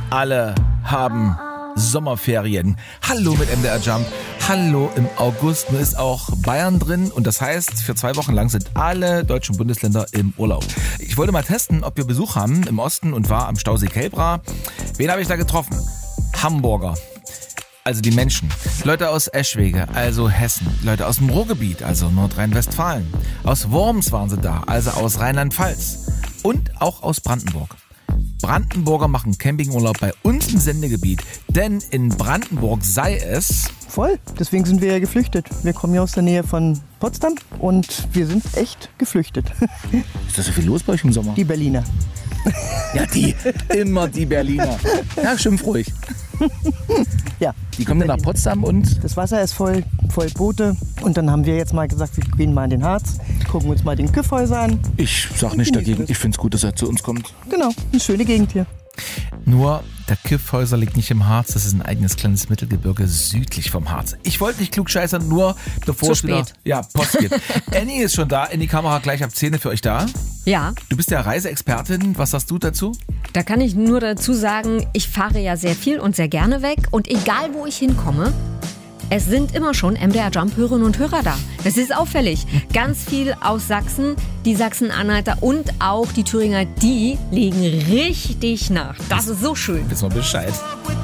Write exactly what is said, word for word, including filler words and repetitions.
alle haben Sommerferien. Hallo mit M D R Jump. Hallo im August. Nun ist auch Bayern drin und das heißt, für zwei Wochen lang sind alle deutschen Bundesländer im Urlaub. Ich wollte mal testen, ob wir Besuch haben im Osten und war am Stausee Kelbra. Wen habe ich da getroffen? Hamburger. Also die Menschen. Leute aus Eschwege, also Hessen. Leute aus dem Ruhrgebiet, also Nordrhein-Westfalen. Aus Worms waren sie da, also aus Rheinland-Pfalz. Und auch aus Brandenburg. Brandenburger machen Campingurlaub bei uns im Sendegebiet. Denn in Brandenburg sei es... Voll, deswegen sind wir ja geflüchtet. Wir kommen ja aus der Nähe von Potsdam und wir sind echt geflüchtet. Ist da so viel los bei euch im Sommer? Die Berliner. Ja, die. Immer die Berliner. Ja, schimpf ruhig. Ja. Die kommen dann nach Potsdam und... Das Wasser ist voll, voll Boote. Und dann haben wir jetzt mal gesagt, wir gehen mal in den Harz, gucken uns mal den Kyffhäuser an. Ich sag nicht dagegen. Ich find's gut, dass er zu uns kommt. Genau, eine schöne Gegend hier. Nur, der Kyffhäuser liegt nicht im Harz, das ist ein eigenes kleines Mittelgebirge südlich vom Harz. Ich wollte nicht klugscheißern, nur bevor Zu es wieder spät. ja, Post gibt. Annie ist schon da, in die Kamera gleich ab zehn für euch da. Ja, Du bist ja Reiseexpertin, was sagst du dazu? da kann ich nur dazu sagen, ich fahre ja sehr viel und sehr gerne weg. Und egal, wo ich hinkomme, es sind immer schon M D R Jump-Hörerinnen und Hörer da. Das ist auffällig. Ganz viel aus Sachsen, die Sachsen-Anhalter und auch die Thüringer, die legen richtig nach. Das ist so schön. Wissen wir Bescheid.